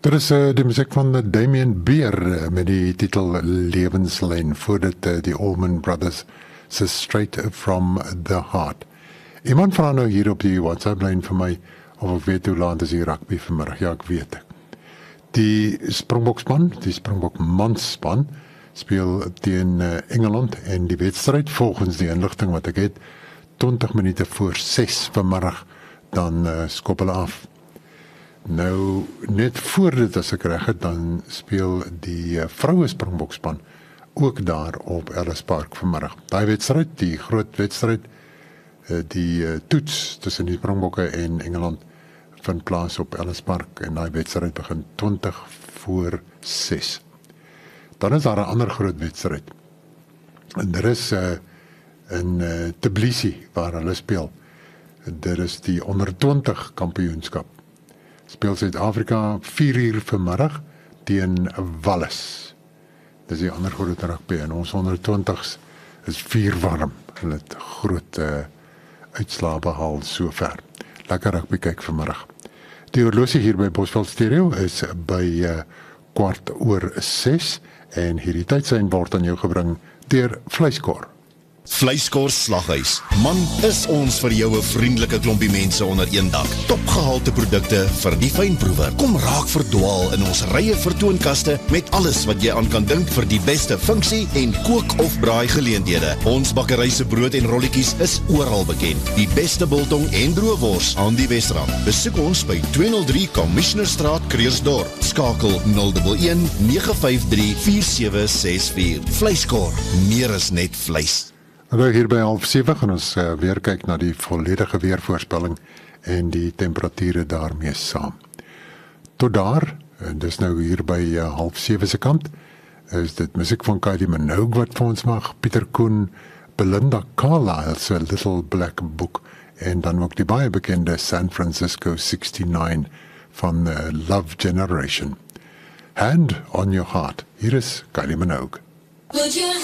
Dit is die muziek van Damien Beer met die titel Levenslyn, voordat die Allman Brothers se Straight From The Heart. Iemand vraag nou hier op die WhatsApp-lyn vir my, of ek weet hoe laat is die rugby vanmiddag. Ja, ek weet ek. Die Springbokspan, die Springbok manspan, speel teen Engeland en die wedstryd, volgens die inligting wat ek het, 20 minute voor 6 vanmiddag, dan skop hulle af. Nou, net voor dit as ek reg het, dan speel die vroue Springbokspan ook daar op Ellis Park vanmiddag. Daai wedstryd, die groot wedstryd, die toets tussen die Springbokke en Engeland vind plaas op Ellis Park en daai wedstryd begin 20 voor 6. Dan is daar 'n ander groot wedstryd. En dit is in Tbilisi waar hulle speel. Dit is die onder 20 kampioenskap. Speel Suid-Afrika 4 uur vanmiddag teen Wallis. Dis die ander groot rugby en ons onder 20's is 4 warm. Hulle het groot uitslae behaal sover. Lekker rugby kyk vanmiddag. Die horlosie hier by Bosveld Stereo is by 6:15 en hierdie tydsein word aan jou gebring deur Vleiskor. Vleiskor Slaghuis. Man, is ons vir jou 'n vriendelike klompie mense onder een dak. Topgehalte produkte vir die fynproewer. Kom raak verdwaal in ons rye vertoonkaste met alles wat jy aan kan dink vir die beste funksie en kook of braai geleenthede. Ons bakkery se brood en rolletjies is oral bekend. Die beste biltong en droëwors aan die Wesrand. Besoek ons by 203 Commissionerstraat, Kreersdorp. Skakel 011 953 4764. Vleiskor, meer as net vleis. Nou hier by 6:30 gaan ons weer kyk na die volledige weervoorspelling en die temperature daarmee saam. Tot daar, en dis nou hier by 6:30 se kant, is dit musiek van Kylie Minogue wat vir ons mag, Pieter Koen, Belinda Carlisle se Little Black Book, en dan ook die baie bekende San Francisco 69 van Love Generation. Hand on Your Heart, hier is Kylie Minogue. Would you